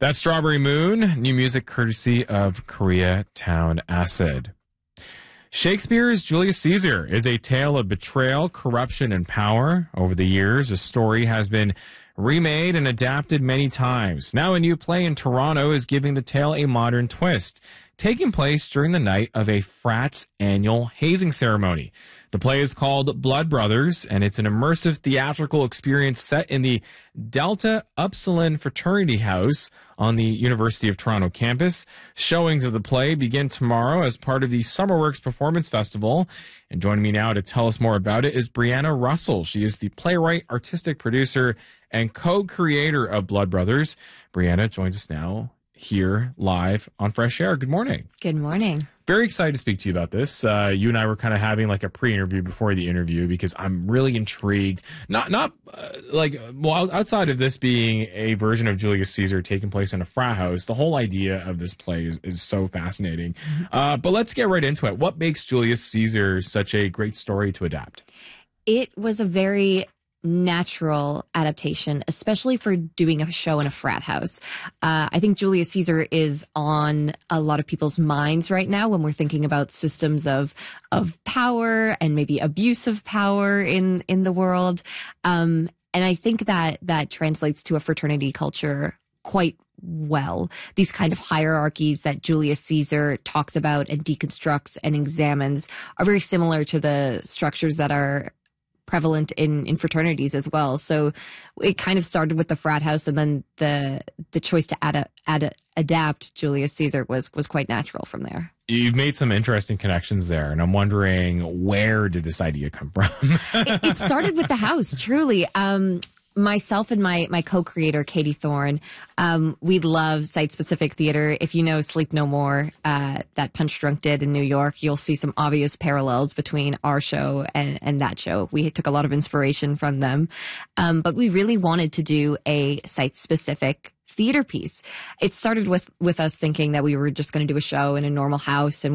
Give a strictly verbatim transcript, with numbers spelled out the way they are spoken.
That's Strawberry Moon, new music courtesy of Koreatown Acid. Shakespeare's Julius Caesar is a tale of betrayal, corruption, and power. Over the years, the story has been remade and adapted many times. Now a new play in Toronto is giving the tale a modern twist, taking place during the night of a frat's annual hazing ceremony. The play is called Blood Brothers, and it's an immersive theatrical experience set in the Delta Upsilon Fraternity House on the University of Toronto campus. Showings of the play begin tomorrow as part of the Summerworks Performance Festival. And joining me now to tell us more about it is Brianna Russell. She is the playwright, artistic producer, and co-creator of Blood Brothers. Brianna joins us now here live on Fresh Air. Good morning. Good morning. Very excited to speak to you about this. Uh, you and I were kind of having like a pre-interview before the interview because I'm really intrigued. Not, not uh, like, well, outside of this being a version of Julius Caesar taking place in a frat house, the whole idea of this play is, is so fascinating. Uh, but let's get right into it. What makes Julius Caesar such a great story to adapt? It was a very natural adaptation, especially for doing a show in a frat house. Uh, I think Julius Caesar is on a lot of people's minds right now when we're thinking about systems of of power and maybe abuse of power in in the world. Um, and I think that that translates to a fraternity culture quite well. These kind of hierarchies that Julius Caesar talks about and deconstructs and examines are very similar to the structures that are prevalent in, in fraternities as well. So it kind of started with the frat house, and then the the choice to ad, ad, adapt Julius Caesar was was quite natural from there. You've made some interesting connections there, and I'm wondering, where did this idea come from? it, it started with the house, truly. Um, myself and my my co-creator, Katie Thorne, um, we love site-specific theater. If you know Sleep No More, uh, that Punch Drunk did in New York, you'll see some obvious parallels between our show and, and that show. We took a lot of inspiration from them. Um, but we really wanted to do a site-specific theater piece. It started with, with us thinking that we were just going to do a show in a normal house, and